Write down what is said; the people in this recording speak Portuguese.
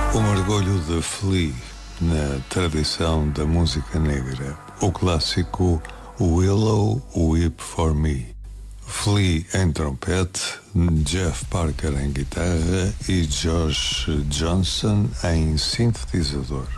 O mergulho de Flea na tradição da música negra, o clássico Willow Weep for Me. Flea em trompete, Jeff Parker em guitarra e Josh Johnson em sintetizador.